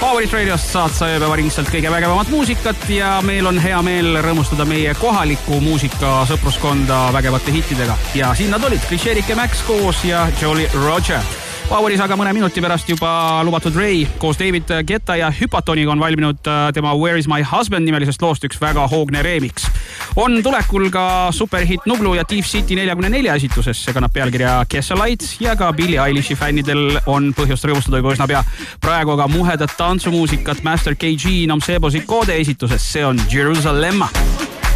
Favorit Radiost saad sa ööpäeva ringselt kõige vägevamat muusikat ja meil on hea meel rõõmustada meie kohaliku muusika sõpruskonda vägevate hittidega. Ja sinna tulid Chris Sherrick ja Max koos ja Jolly Roger. Poweris aga mõne minuti pärast juba lubatud Ray koos David Guetta ja Hypatoniga on valminud tema Where is my husband nimelisest loost üks väga hoogne remix. On tulekul ka superhit Nublu ja Thief City 44 esituses. See kannab pealkirja Kesselite ja ka Billie Eilishi fännidel on põhjust rõõmustada juba üsna pea. Praegu aga muhedat tantsumuusikat Master KG Nomsebo Zikode esituses. See on Jerusalemma.